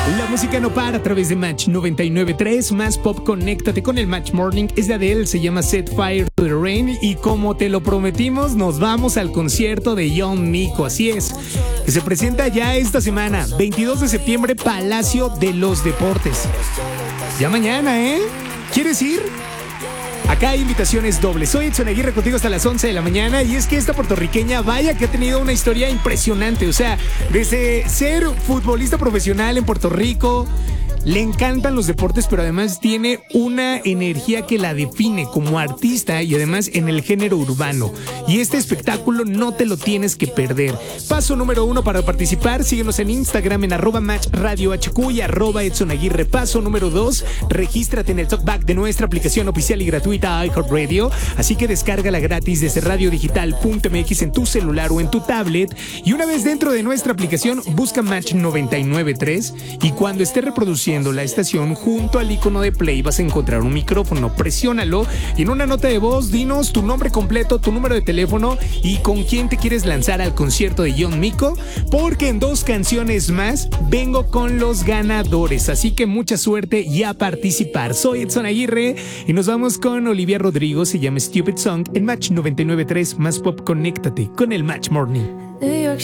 La música no para a través de Match 99.3, más pop, conéctate con el Match Morning. Es de Adele, se llama Set Fire to the Rain y como te lo prometimos, nos vamos al concierto de John Mico, así es, que se presenta ya esta semana, 22 de septiembre, Palacio de los Deportes. Ya mañana, ¿eh? ¿Quieres ir? Acá hay invitaciones dobles. Soy Edson Aguirre contigo hasta las 11 de la mañana y es que esta puertorriqueña, vaya que ha tenido una historia impresionante. O sea, desde ser futbolista profesional en Puerto Rico, le encantan los deportes, pero además tiene una energía que la define como artista y además en el género urbano. Y este espectáculo no te lo tienes que perder. Paso número 1 para participar, síguenos en Instagram en @MatchRadioHQ y @EdsonAguirre. Paso número 2, regístrate en el talkback de nuestra aplicación oficial y gratuita iHeartRadio. Así que descárgala gratis desde radiodigital.mx en tu celular o en tu tablet. Y una vez dentro de nuestra aplicación, busca Match 99.3 y cuando esté reproduciendo la estación, junto al icono de play vas a encontrar un micrófono, presiónalo y en una nota de voz dinos tu nombre completo, tu número de teléfono y con quién te quieres lanzar al concierto de John Mico, porque en 2 canciones más vengo con los ganadores, así que mucha suerte y a participar. Soy Edson Aguirre y nos vamos con Olivia Rodrigo, se llama Stupid Song en Match 99.3, más pop, conéctate con el Match Morning. New York